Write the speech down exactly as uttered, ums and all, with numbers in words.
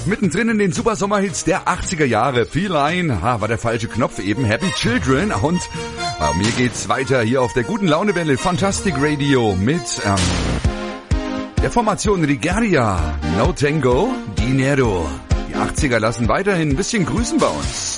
mittendrin in den super Sommerhits der achtziger Jahre. Feline, ha, war der falsche Knopf eben. Happy Children und äh, mir geht's weiter hier auf der guten Launewelle Fantastic Radio mit ähm, der Formation Rigaria, No Tango, Dinero. Die achtziger lassen weiterhin ein bisschen grüßen bei uns.